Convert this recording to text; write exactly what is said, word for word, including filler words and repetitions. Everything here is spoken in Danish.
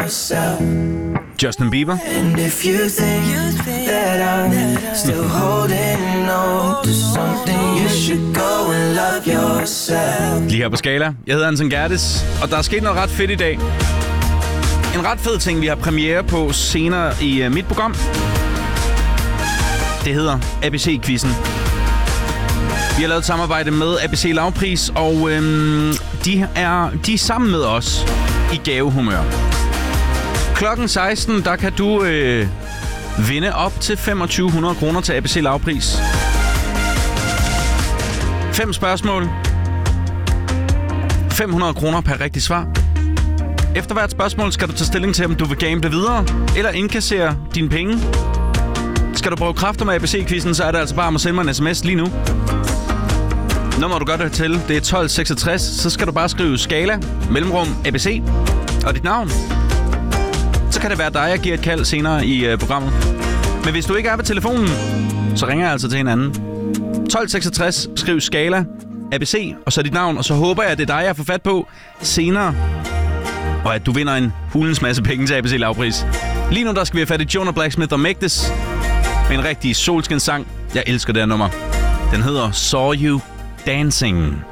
yourself. Justin Bieber. And if you think that I'm still holding on to something, you should go and love yourself. Lige her på Skala. Jeg hedder Anton Gerdes, og der er sket noget ret fedt i dag. En ret fed ting, vi har premiere på senere i uh, mit program. Det hedder A B C-quizzen. Vi har lavet et samarbejde med A B C Lavpris, og øhm, de, er, de er sammen med os i gavehumør. Klokken seksten, der kan du øh, vinde op til to fem hundrede kroner til A B C Lavpris. Fem spørgsmål. fem hundrede kroner per rigtig svar. Efter hvert spørgsmål skal du tage stilling til, om du vil gamble videre eller indkassere dine penge. Skal du prøve kræfter med A B C-quizzen, så er det altså bare om at sende mig en sms lige nu. Nummer du gør det til, det er tolv seksogtres. Så skal du bare skrive Skala, mellemrum A B C og dit navn. Så kan det være dig, jeg giver et kald senere i uh, programmet. Men hvis du ikke er på telefonen, så ringer jeg altså til hinanden. tolv seksogtres, skriv Skala, A B C og så dit navn. Og så håber jeg, at det er dig, jeg får fat på senere. Og at du vinder en hulens masse penge til A B C Lavpris. Lige nu der skal vi have fat i Jonah Blacksmith og Megdes med en rigtig solskinssang. Jeg elsker det her nummer. Den hedder Saw You Dancing.